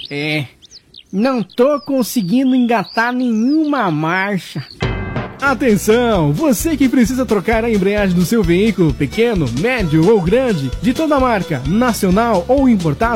Não tô conseguindo engatar nenhuma marcha. Atenção! Você que precisa trocar a embreagem do seu veículo, pequeno, médio ou grande, de toda marca, nacional ou importado,